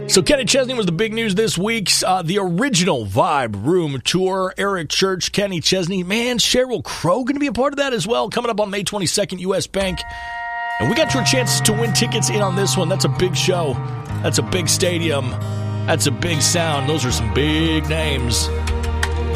So Kenny Chesney was the big news this week. The original Vibe Room Tour. Eric Church, Kenny Chesney. Man, Sheryl Crow going to be a part of that as well. Coming up on May 22nd, U.S. Bank. And we got your chance to win tickets in on this one. That's a big show. That's a big stadium. That's a big sound. Those are some big names.